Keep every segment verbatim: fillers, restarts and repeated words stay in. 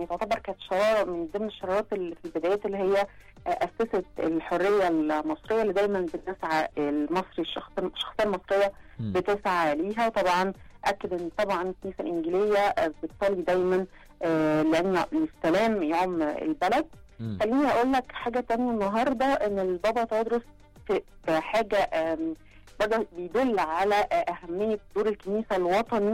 تعتبر كانت شراره من ضمن الشرارات اللي في البدايات اللي هي اسست الحريه المصريه اللي دايما بتسعى المصري الشخصيه المصريه بتسعى ليها. وطبعا اكد ان طبعا الكنيسه الانجيليه بتصلي دايما لان السلام يعم البلد. خليني اقول لك حاجه تانية النهارده، ان البابا تودروس في حاجه بدأ بيدل على اهميه دور الكنيسه الوطني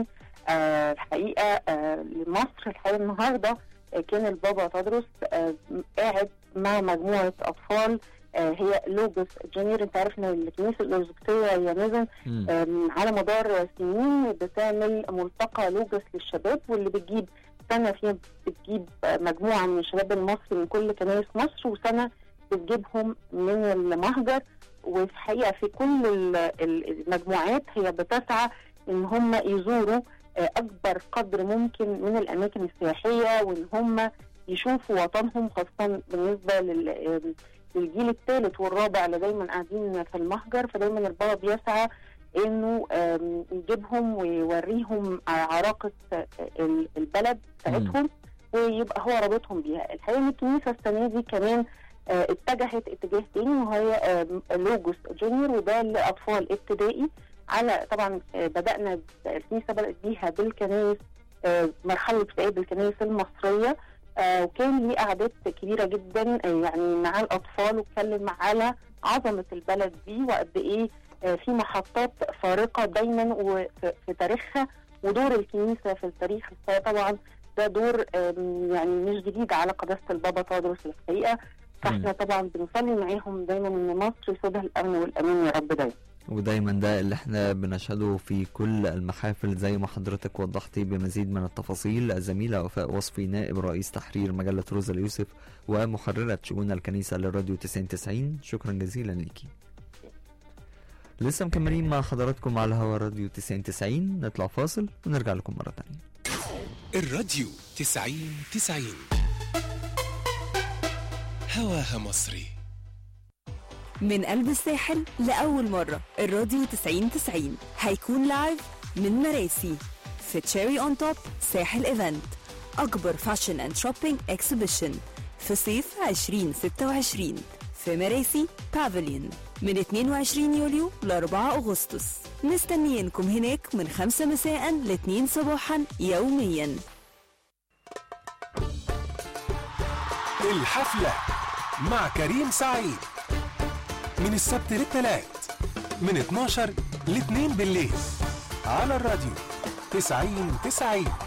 الحقيقه لمصر. الحقيقه النهارده كان البابا تودروس قاعد مع مجموعه اطفال هي لوجوس جونيور. انت عارف ان الكنيسه الارثوذكسيه هي نزل على مدار سنين بتعمل ملتقى لوجوس للشباب، واللي بتجيب سنه فيها بتجيب مجموعه من الشباب المصري من كل كنائس مصر، وسنه بتجيبهم من المهجر. وفي الحقيقه في كل المجموعات هي بتسعى ان هم يزوروا اكبر قدر ممكن من الاماكن السياحيه، وان هم يشوفوا وطنهم، خاصه بالنسبه للجيل الثالث والرابع اللي دايما قاعدين في المهجر. فدايما البابا بيسعى انه يجيبهم ويوريهم عراقه البلد بتاعتهم ويبقى هو رابطهم بيها. الحقيقه ان الكنيسه السنه دي كمان اتجهت اتجاه تاني وهي لوجوس جونيور، وده لاطفال ابتدائي. على طبعا بدانا الكنيسه بدات بيها بالكنائس، مرحله ابتدائيه بالكنائس المصريه، وكان ليه قعدات كبيره جدا يعني مع الاطفال، واتكلم على عظمه البلد دي وقد ايه في محطات فارقه دايما وفي تاريخها، ودور الكنيسه في التاريخ. طبعا ده دور يعني مش جديد على قداسه البابا تودروس الحقيقه. فاحنا طبعا بنصلي معاهم دايما ان مصر يسودها الامن والامان يا رب دايما. ودايما ده اللي احنا بنشهده في كل المحافل زي ما حضرتك وضحتي بمزيد من التفاصيل. الزميلة وفاء وصفي نائب رئيس تحرير مجلة روزا اليوسف ومحررة شؤون الكنيسة للراديو تسعين تسعين، شكرا جزيلا ليكي. لسه مكملين مع حضراتكم على هوا راديو تسعين تسعين، نطلع فاصل ونرجع لكم مرة تانية. الراديو تسعين تسعين هواها مصري. من قلب الساحل لأول مرة الراديو تسعين تسعين هيكون لايف من مراسي في تشيري اون توب ساحل ايفنت، أكبر فاشن اند شوبينج اكسبيشن في صيف عشرين ستة وعشرين في مراسي بافليون من اثنين وعشرين يوليو ل أربعة أغسطس. مستنيينكم هناك من خمسة مساء ل اثنين صباحا يوميا. الحفلة مع كريم سعيد من السبت للثلاث من اتناشر ل اتنين بالليل على الراديو تسعين تسعين.